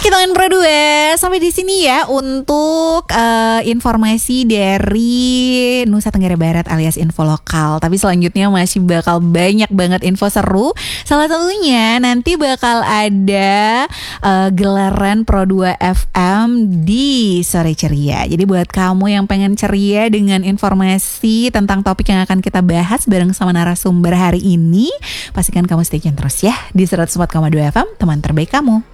Kita main Pro 2 sampai di sini ya untuk informasi dari Nusa Tenggara Barat alias info lokal. Tapi selanjutnya masih bakal banyak banget info seru. Salah satunya nanti bakal ada gelaran Pro 2 FM di Sore Ceria. Jadi buat kamu yang pengen ceria dengan informasi tentang topik yang akan kita bahas bareng sama narasumber hari ini, pastikan kamu stay tune terus ya di 104,2 FM, teman terbaik kamu.